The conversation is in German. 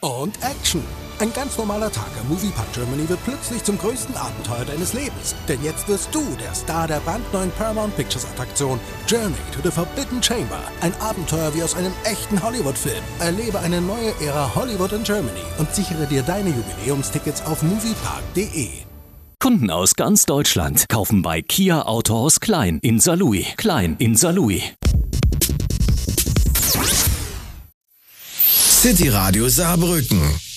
und Action. Ein ganz normaler Tag am Moviepark Germany wird plötzlich zum größten Abenteuer deines Lebens. Denn jetzt wirst du der Star der brandneuen Paramount Pictures Attraktion Journey to the Forbidden Chamber. Ein Abenteuer wie aus einem echten Hollywood-Film. Erlebe eine neue Ära Hollywood in Germany und sichere dir deine Jubiläumstickets auf moviepark.de. Kunden aus ganz Deutschland kaufen bei Kia Autohaus Klein in Saarlouis. Klein in Saarlouis. City Radio Saarbrücken.